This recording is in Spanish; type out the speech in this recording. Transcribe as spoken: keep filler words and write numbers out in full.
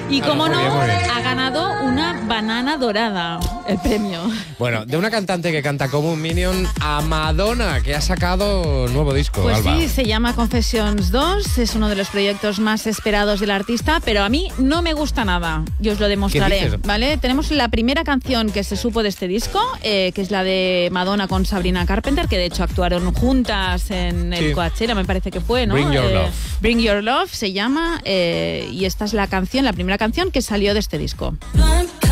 Y Claro, como muy no, bien, muy bien. ha ganado una banana dorada, el premio. Bueno, de una cantante que canta como un Minion a Madonna, que ha sacado nuevo disco, Pues Alba. sí, se llama Confessions dos, es uno de los proyectos más esperados del artista, pero a mí no me gusta nada, y os lo ¿Qué demostraré, dices? ¿vale? Tenemos la primera canción que se supo de este disco, eh, que es la de Madonna con Sabrina Carpenter, que de hecho actuaron juntas en el Sí. Coachella, me parece que fue, ¿no? Bring Your Eh, Love. Bring Your Love se llama, eh, y esta es la canción, la primera canción que salió de este disco.